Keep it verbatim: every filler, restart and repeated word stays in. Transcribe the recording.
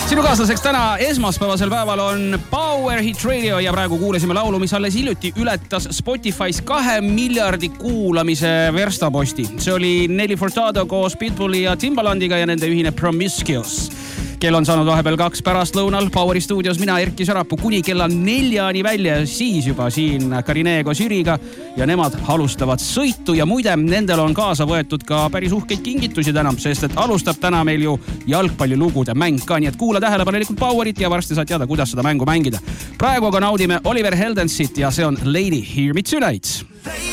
Sinu kaaslaseks täna esmaspäevasel päeval on Power Hit Radio ja praegu kuulasime laulu, mis alles hiljuti ületas Spotify's kahe miljardi kuulamise verstaposti. See oli Nelly Furtado koos Pitbulli ja Timbalandiga ja nende ühine Promiscuous. Kell on saanud vahepeal kaks pärastlõunal Poweri stuudios mina Erki Sarapuu kuni kella neljani välja, siis juba siin Karine koos Jüriga ja nemad alustavad sõitu ja muide nendel on kaasa võetud ka päris uhkeid kingitusi täna, sest et alustab täna meil ju jalgpallilugude mäng ka, nii et kuula tähelepanelikult Powerit ja varsti saad teada, kuidas seda mängu mängida. Praegu aga naudime Oliver Heldensit ja see on Lady Hear Me Tonight.